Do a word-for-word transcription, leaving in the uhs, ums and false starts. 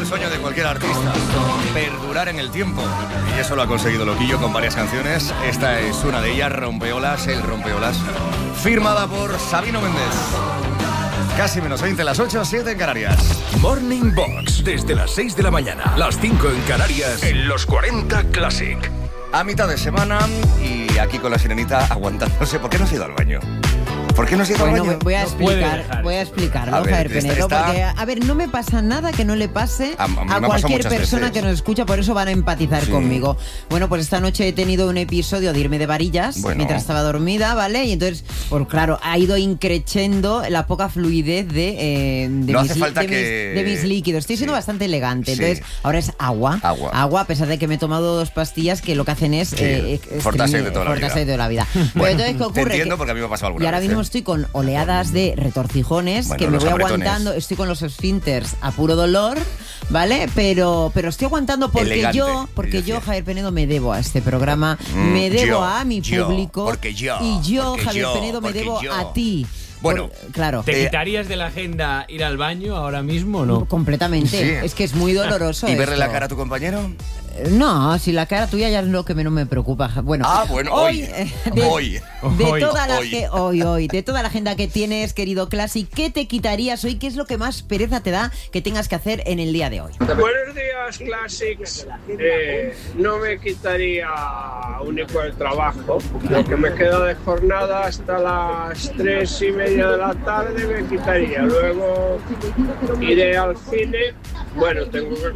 el sueño de cualquier artista, perdurar en el tiempo. Y eso lo ha conseguido Loquillo con varias canciones. Esta es una de ellas, Rompeolas, el Rompeolas, firmada por Sabino Méndez. Casi menos veinte, las ocho, siete en Canarias. Morning Box, desde las seis de la mañana, las cinco en Canarias, en los cuarenta Classic. A mitad de semana y aquí con la sirenita aguantándose. ¿Por qué no has ido al baño? ¿Por qué no has ido bueno, al baño? Voy a No explicar, voy a explicarlo, A ver, Javier esta- Penedo, esta- porque, a ver, no me pasa nada que no le pase A- a a, mí me ha pasado cualquier muchas persona veces. que nos escucha, por eso van a empatizar Sí. conmigo. Bueno, pues esta noche he tenido un episodio de irme de varillas Bueno. mientras estaba dormida, ¿vale? Y entonces, pues claro, ha ido increciendo la poca fluidez de, eh, de, No mis, hace falta de, que- mis, de mis líquidos. Estoy siendo Sí. bastante elegante. Sí. Entonces, ahora es agua. Agua. Agua, a pesar de que me he tomado dos pastillas que lo que hacen es... Sí, eh, Fortasec exprimir- de toda la vida. Fortasec de toda la vida. Pero Bueno, entonces, ¿qué te ocurre? entiendo Que- porque a mí me ha pasado alguna Y ahora vez, mismo ¿eh? estoy con oleadas de retorcijones, Bueno, que me los voy apretones. aguantando, estoy con los esfínteres a puro dolor, ¿vale? Pero, pero estoy aguantando porque Elegante, yo, porque es yo, decir. Javier Penedo, me debo a este programa, Mm, me debo yo, a mi yo, público. porque yo, y yo, porque Javier yo, Penedo, me porque debo yo. a ti. Bueno, Por- claro. ¿Te Eh, quitarías de la agenda ir al baño ahora mismo o no? Completamente. Sí. Es que es muy doloroso. ¿Y verle esto. la cara a tu compañero? Eh, No, si la cara tuya ya es lo que menos me preocupa. Bueno, Ah, bueno, hoy, eh, de, hoy. de Hoy, toda la hoy. ge- hoy, hoy, de toda la agenda que tienes, querido Classic, ¿qué te quitarías hoy? ¿Qué es lo que más pereza te da que tengas que hacer en el día de hoy? Buenos días, Classics. Eh, no me quitaría único el trabajo. Lo que me queda de jornada hasta las tres y media de la tarde me quitaría. Luego iré al cine. Bueno, tengo que